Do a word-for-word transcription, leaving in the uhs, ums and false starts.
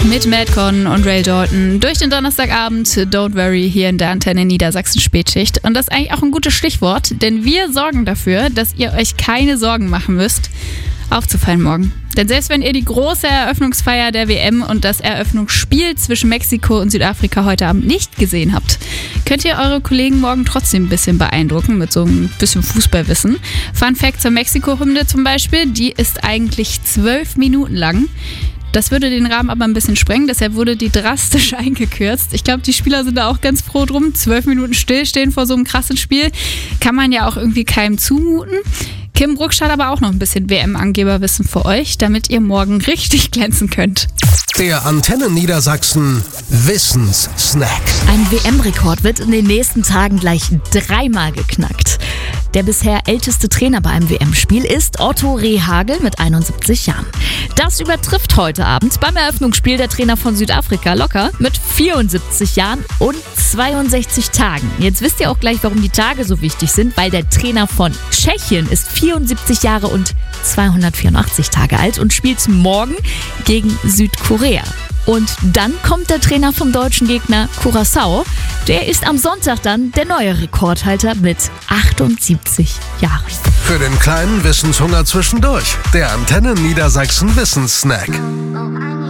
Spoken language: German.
mit Madcon und Ray Dalton durch den Donnerstagabend. Don't worry hier in der Antenne Niedersachsen Spätschicht. Und das ist eigentlich auch ein gutes Stichwort, denn wir sorgen dafür, dass ihr euch keine Sorgen machen müsst, aufzufallen morgen. Denn selbst wenn ihr die große Eröffnungsfeier der W M und das Eröffnungsspiel zwischen Mexiko und Südafrika heute Abend nicht gesehen habt, könnt ihr eure Kollegen morgen trotzdem ein bisschen beeindrucken mit so ein bisschen Fußballwissen. Fun Fact zur Mexiko-Hymne zum Beispiel, die ist eigentlich zwölf Minuten lang. Das würde den Rahmen aber ein bisschen sprengen, deshalb wurde die drastisch eingekürzt. Ich glaube, die Spieler sind da auch ganz froh drum. Zwölf Minuten stillstehen vor so einem krassen Spiel kann man ja auch irgendwie keinem zumuten. Kim Brucksch hat aber auch noch ein bisschen W M-Angeberwissen für euch, damit ihr morgen richtig glänzen könnt. Der Antenne Niedersachsen Wissenssnack. Ein W M-Rekord wird in den nächsten Tagen gleich dreimal geknackt. Der bisher älteste Trainer bei einem W M-Spiel ist Otto Rehhagel mit einundsiebzig Jahren. Das übertrifft heute Abend beim Eröffnungsspiel der Trainer von Südafrika locker mit vierundsiebzig Jahren und zweiundsechzig Tagen. Jetzt wisst ihr auch gleich, warum die Tage so wichtig sind, weil der Trainer von Tschechien ist vierundsiebzig Jahre und zweihundertvierundachtzig Tage alt und spielt morgen gegen Südkorea. Und dann kommt der Trainer vom deutschen Gegner Curaçao. Der ist am Sonntag dann der neue Rekordhalter mit achtundsiebzig Jahren. Für den kleinen Wissenshunger zwischendurch. Der Antenne Niedersachsen Wissenssnack.